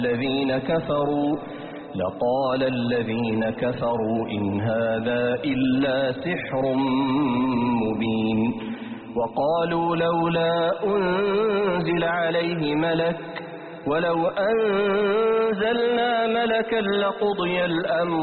لقال الذين كفروا إن هذا إلا سحر مبين وقالوا لولا أنزل عليه ملك ولو أنزلنا ملكا لقضي الأمر